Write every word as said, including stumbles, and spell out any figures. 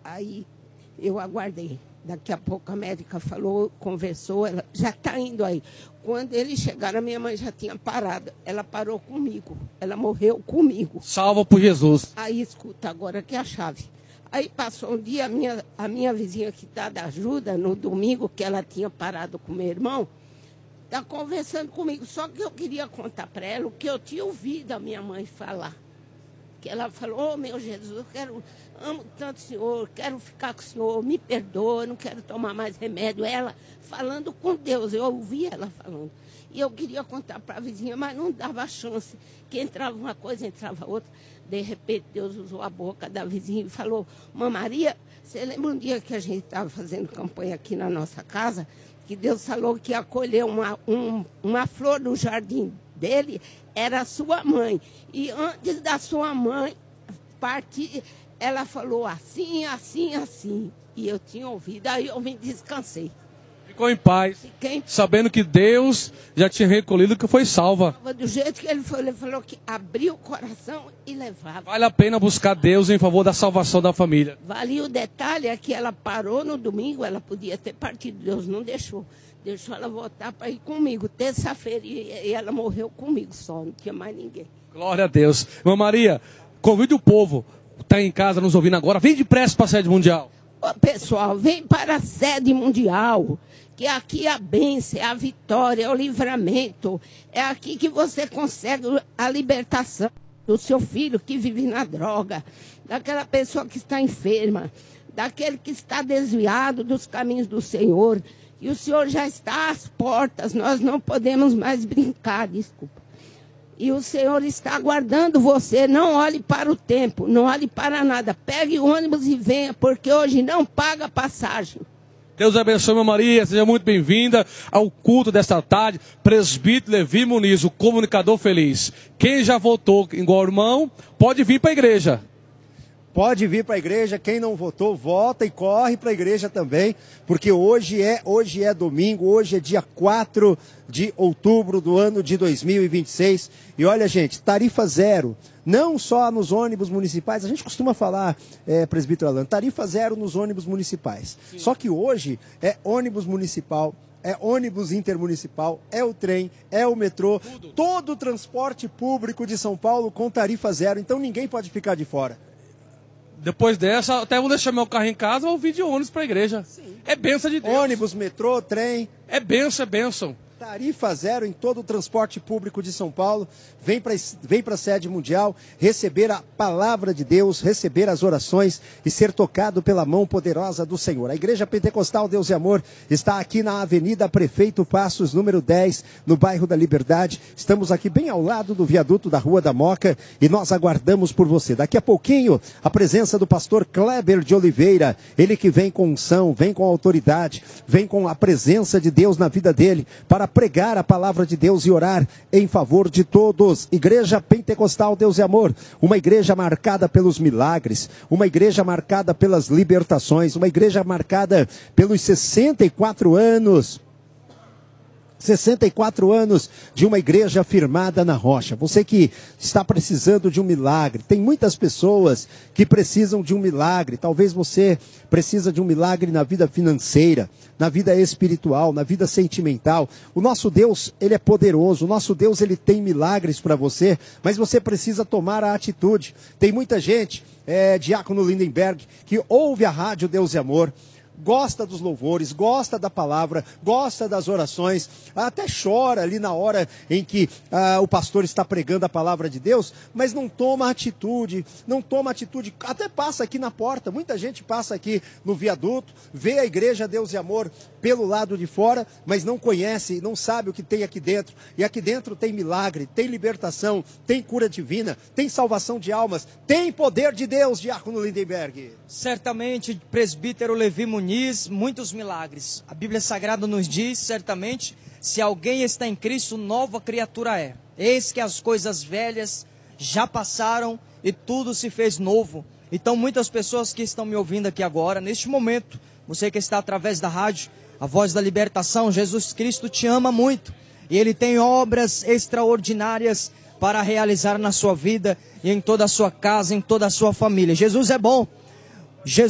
Aí eu aguardei. Daqui a pouco a médica falou, conversou, ela já está indo aí. Quando eles chegaram, a minha mãe já tinha parado. Ela parou comigo, ela morreu comigo. Salva por Jesus. Aí, escuta, agora que é a chave. Aí passou um dia, a minha, a minha vizinha que está da ajuda, no domingo, que ela tinha parado com meu irmão, está conversando comigo. Só que eu queria contar para ela o que eu tinha ouvido a minha mãe falar. Que ela falou, oh, meu Jesus, eu quero, amo tanto o Senhor, quero ficar com o Senhor, me perdoa, não quero tomar mais remédio. Ela falando com Deus, eu ouvi ela falando. E eu queria contar para a vizinha, mas não dava chance, que entrava uma coisa, entrava outra. De repente, Deus usou a boca da vizinha e falou, Mãe Maria, você lembra um dia que a gente estava fazendo campanha aqui na nossa casa, que Deus falou que ia colher uma, um, uma flor no jardim dele, era a sua mãe. E antes da sua mãe partir, ela falou assim, assim, assim. E eu tinha ouvido, aí eu me descansei. Ficou em paz, Fiquei... sabendo que Deus já tinha recolhido, que foi salva. Do jeito que ele falou, ele falou que abriu o coração e levava. Vale a pena buscar Deus em favor da salvação da família. Vale o detalhe é que ela parou no domingo, ela podia ter partido, Deus não deixou. Deixou ela voltar para ir comigo, terça-feira, e ela morreu comigo só, não tinha mais ninguém. Glória a Deus. Irmã Maria, convide o povo que está em casa nos ouvindo agora, vem depressa para a sede mundial. Ô, pessoal, vem para a sede mundial, que aqui a bênção, é a vitória, é o livramento. É aqui que você consegue a libertação do seu filho que vive na droga, daquela pessoa que está enferma, daquele que está desviado dos caminhos do Senhor. E o Senhor já está às portas, nós não podemos mais brincar, desculpa. E o Senhor está aguardando você, não olhe para o tempo, não olhe para nada. Pegue o ônibus e venha, porque hoje não paga passagem. Deus abençoe, Irmã Maria, seja muito bem-vinda ao culto desta tarde. Presbítero Levi Muniz, o comunicador feliz. Quem já votou igual irmão, pode vir para a igreja. Pode vir para a igreja, quem não votou, vota e corre para a igreja também, porque hoje é, hoje é domingo, hoje é dia quatro de outubro do ano de dois mil e vinte e seis. E olha, gente, tarifa zero, não só nos ônibus municipais, a gente costuma falar, é, presbítero Alan, tarifa zero nos ônibus municipais. Sim. Só que hoje é ônibus municipal, é ônibus intermunicipal, é o trem, é o metrô, Tudo. todo o transporte público de São Paulo com tarifa zero, então ninguém pode ficar de fora. Depois dessa, até vou deixar meu carro em casa ou vir de ônibus para a igreja. Sim. É bênção de Deus. Ônibus, metrô, trem. É bênção, é bênção. Tarifa zero em todo o transporte público de São Paulo. Vem para vem para a sede mundial, receber a palavra de Deus, receber as orações e ser tocado pela mão poderosa do Senhor. A Igreja Pentecostal Deus e Amor está aqui na Avenida Prefeito Passos, número dez, no bairro da Liberdade. Estamos aqui bem ao lado do viaduto da Rua da Moca e nós aguardamos por você. Daqui a pouquinho, a presença do pastor Kleber de Oliveira, ele que vem com unção, vem com autoridade, vem com a presença de Deus na vida dele, para pregar a palavra de Deus e orar em favor de todos. Igreja Pentecostal Deus e Amor, uma igreja marcada pelos milagres, uma igreja marcada pelas libertações, uma igreja marcada pelos sessenta e quatro anos. sessenta e quatro anos de uma igreja firmada na rocha. Você que está precisando de um milagre. Tem muitas pessoas que precisam de um milagre. Talvez você precisa de um milagre na vida financeira, na vida espiritual, na vida sentimental. O nosso Deus, ele é poderoso. O nosso Deus, ele tem milagres para você, mas você precisa tomar a atitude. Tem muita gente, é, Diácono Lindenberg, que ouve a rádio Deus e Amor, gosta dos louvores, gosta da palavra, gosta das orações, até chora ali na hora em que ah, o pastor está pregando a palavra de Deus, mas não toma atitude, não toma atitude, até passa aqui na porta, muita gente passa aqui no viaduto, vê a igreja Deus e Amor pelo lado de fora, mas não conhece, não sabe o que tem aqui dentro, e aqui dentro tem milagre, tem libertação, tem cura divina, tem salvação de almas, tem poder de Deus, Diácono Lindenberg. Certamente, presbítero Levi Muniz, muitos milagres. A Bíblia Sagrada nos diz, certamente, se alguém está em Cristo, nova criatura é. Eis que as coisas velhas já passaram e tudo se fez novo. Então, muitas pessoas que estão me ouvindo aqui agora, neste momento, você que está através da rádio, a Voz da Libertação, Jesus Cristo te ama muito. E Ele tem obras extraordinárias para realizar na sua vida e em toda a sua casa, em toda a sua família. Jesus é bom. Jesus